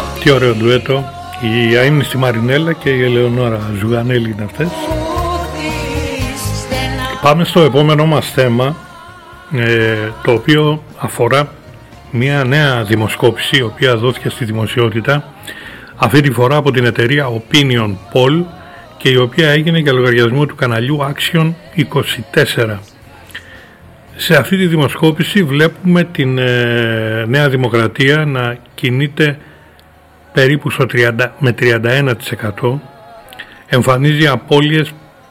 Τι ωραίο ντουέτο. Η αείμνηστη Μαρινέλα και η Ελεονόρα Ζουγανέλη είναι αυτές. Πάμε στο επόμενο μας θέμα, το οποίο αφορά μια νέα δημοσκόπηση η οποία δόθηκε στη δημοσιότητα αυτή τη φορά από την εταιρεία Opinion Poll και η οποία έγινε για λογαριασμό του καναλιού Action 24. Σε αυτή τη δημοσκόπηση βλέπουμε την Νέα Δημοκρατία να κινείται περίπου με 31%, εμφανίζει απώλειες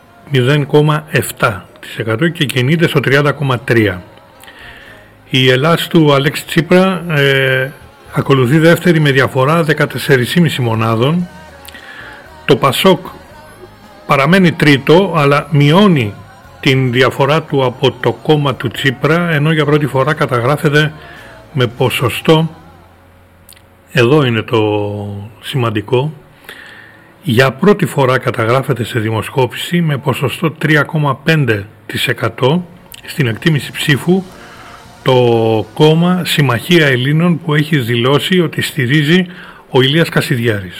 0,7% και κινείται στο 30,3%. Η Ελλάς του Αλέξη Τσίπρα ακολουθεί δεύτερη με διαφορά 14,5 μονάδων. Το Πασόκ παραμένει τρίτο, αλλά μειώνει την διαφορά του από το κόμμα του Τσίπρα, ενώ για πρώτη φορά καταγράφεται με ποσοστό, εδώ είναι το σημαντικό, για πρώτη φορά καταγράφεται σε δημοσκόπηση με ποσοστό 3,5% στην εκτίμηση ψήφου το κόμμα Συμμαχία Ελλήνων που έχει δηλώσει ότι στηρίζει ο Ηλίας Κασιδιάρης.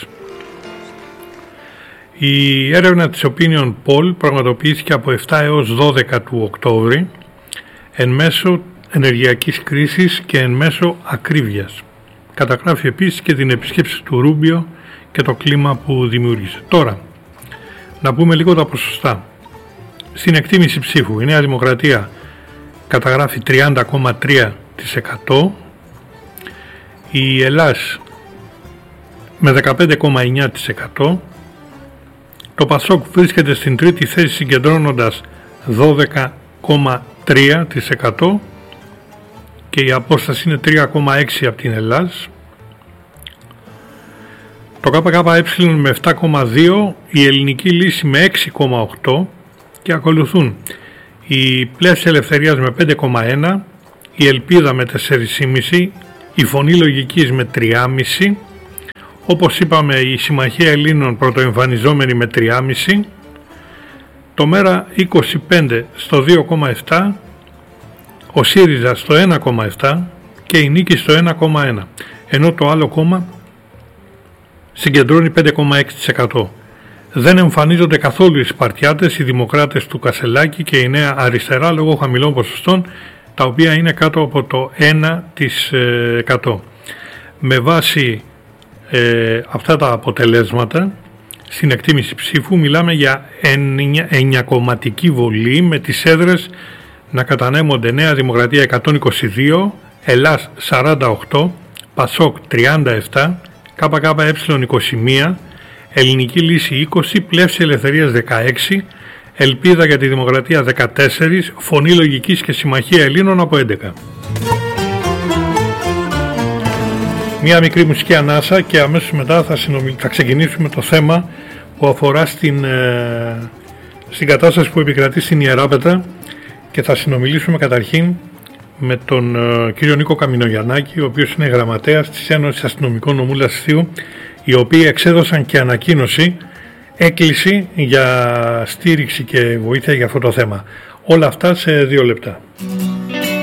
Η έρευνα της Opinion Poll πραγματοποιήθηκε από 7 έως 12 του Οκτώβρη εν μέσω ενεργειακής κρίσης και εν μέσω ακρίβειας. Καταγράφει επίσης και την επισκέψη του Ρούμπιο και το κλίμα που δημιούργησε. Τώρα, να πούμε λίγο τα ποσοστά. Στην εκτίμηση ψήφου η Νέα Δημοκρατία καταγράφει 30,3%, η Ελλάς με 15,9%, το Πασόκ βρίσκεται στην τρίτη θέση συγκεντρώνοντας 12,3% και η απόσταση είναι 3,6 από την Ελλάς. Το ΚΚΕ με 7,2, η Ελληνική Λύση με 6,8 και ακολουθούν η Πλεύση Ελευθερίας με 5,1, η Ελπίδα με 4,5, η Φωνή Λογικής με 3,5, όπως είπαμε η Συμμαχία Ελλήνων πρωτοεμφανιζόμενη με 3,5, το Μέρα 25 στο 2,7, ο ΣΥΡΙΖΑ στο 1,7 και η Νίκη στο 1,1, ενώ το άλλο κόμμα συγκεντρώνει 5,6%. Δεν εμφανίζονται καθόλου οι Σπαρτιάτες, οι Δημοκράτες του Κασελάκη και η Νέα Αριστερά λόγω χαμηλών ποσοστών, τα οποία είναι κάτω από το 1%. Με βάση αυτά τα αποτελέσματα, στην εκτίμηση ψήφου μιλάμε για 9κομματική βολή με τις έδρες να κατανέμονται Νέα Δημοκρατία 122, Ελλάς 48, Πασόκ 37, ΚΚΕ 21, Ελληνική Λύση 20, Πλεύση Ελευθερίας 16, Ελπίδα για τη Δημοκρατία 14, Φωνή Λογικής και Συμμαχία Ελλήνων από 11. Μία μικρή μουσική ανάσα και αμέσως μετά θα ξεκινήσουμε το θέμα που αφορά στην κατάσταση που επικρατεί στην Ιεράπετρα και θα συνομιλήσουμε καταρχήν με τον κύριο Νίκο Καμινογιαννάκη, ο οποίος είναι γραμματέας της Ένωσης Αστυνομικών Νομού Λασιθίου, οι οποίοι εξέδωσαν και ανακοίνωση, έκκληση για στήριξη και βοήθεια για αυτό το θέμα. Όλα αυτά σε 2 λεπτά.